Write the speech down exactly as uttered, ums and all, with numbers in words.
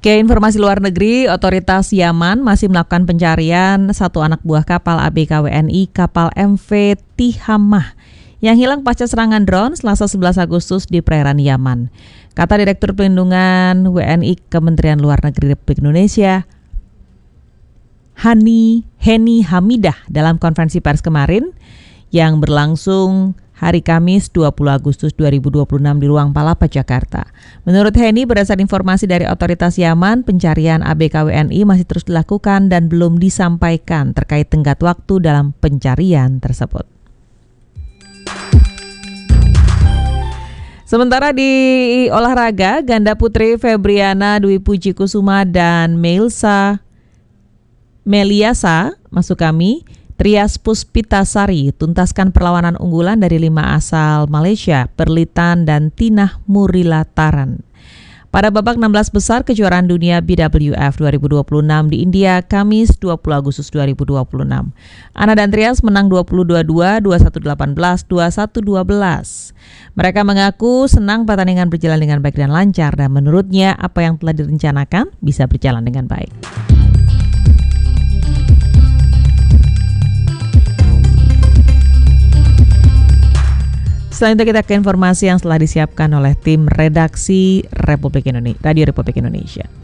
Ke informasi luar negeri, otoritas Yaman masih melakukan pencarian satu anak buah kapal A B K W N I kapal M V Tihamah yang hilang pasca serangan drone Selasa sebelas Agustus di perairan Yaman. Kata Direktur Pelindungan W N I Kementerian Luar Negeri Republik Indonesia, Hani Heni Hamidah dalam konferensi pers kemarin yang berlangsung hari Kamis dua puluh Agustus dua ribu dua puluh enam di Ruang Palapa, Jakarta. Menurut Heni, berdasarkan informasi dari otoritas Yaman, pencarian A B K W N I masih terus dilakukan dan belum disampaikan terkait tenggat waktu dalam pencarian tersebut. Sementara di olahraga, ganda putri Febriana Dwi Puji Kusuma dan Melisa Meliasa, masuk kami, Trias Puspitasari tuntaskan perlawanan unggulan dari lima asal Malaysia, Perlitan dan Tinah Murilataran. Pada babak enam belas besar kejuaraan dunia B W F dua ribu dua puluh enam di India, Kamis dua puluh Agustus dua ribu dua puluh enam. Ana dan Trias menang dua puluh dua dua, dua puluh satu delapan belas, dua puluh satu dua belas. Mereka mengaku senang pertandingan berjalan dengan baik dan lancar dan menurutnya apa yang telah direncanakan bisa berjalan dengan baik. Selanjutnya kita ke informasi yang telah disiapkan oleh tim redaksi Republik Indonesia, Radio Republik Indonesia.